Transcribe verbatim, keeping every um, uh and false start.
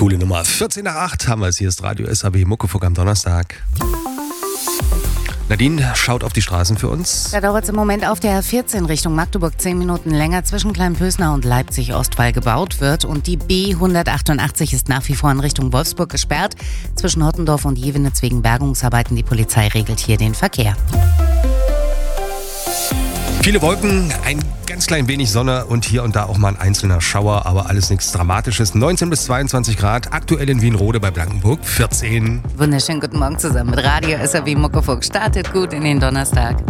Coole Nummer. vierzehn nach acht haben wir es. Hier ist Radio S A W Muckefuck am Donnerstag. Nadine schaut auf die Straßen für uns. Da dauert es im Moment auf der A vierzehn Richtung Magdeburg zehn Minuten länger zwischen Kleinpösner und Leipzig-Ost, weil gebaut wird. Und die B hundertachtundachtzig ist nach wie vor in Richtung Wolfsburg gesperrt. Zwischen Hottendorf und Jevenitz wegen Bergungsarbeiten. Die Polizei regelt hier den Verkehr. Viele Wolken, ein ganz klein wenig Sonne und hier und da auch mal ein einzelner Schauer, aber alles nichts Dramatisches. neunzehn bis zweiundzwanzig Grad, aktuell in Wienrode bei Blankenburg vierzehn. Wunderschönen guten Morgen zusammen mit Radio S A W Muckefuck. Startet gut in den Donnerstag.